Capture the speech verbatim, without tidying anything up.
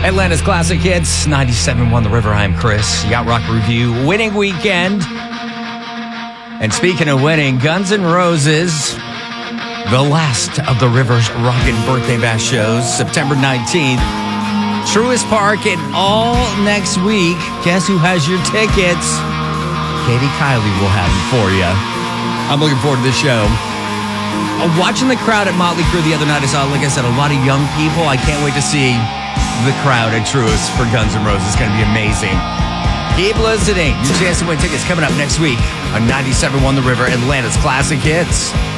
Atlanta's Classic Hits, ninety-seven point one The River. I'm Chris. Yacht Rock Review, winning weekend. And speaking of winning, Guns N' Roses, the last of the River's Rockin' Birthday Bash shows, September nineteenth. Truist Park and all next week. Guess who has your tickets? Katie Kiley will have them for you. I'm looking forward to this show. Uh, watching the crowd at Motley Crue the other night, I saw, like I said, a lot of young people. I can't wait to see the crowd at Truist for Guns N' Roses. It's going to be amazing. Keep listening. Your chance to win tickets coming up next week on ninety-seven point one The River, Atlanta's Classic Hits.